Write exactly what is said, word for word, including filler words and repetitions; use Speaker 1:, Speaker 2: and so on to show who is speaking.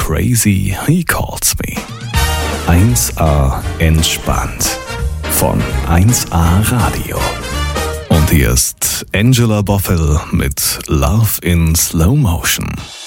Speaker 1: Crazy He Calls Me. eins A entspannt von eins A Radio. Und hier ist Angela Boffel mit Love in Slow Motion.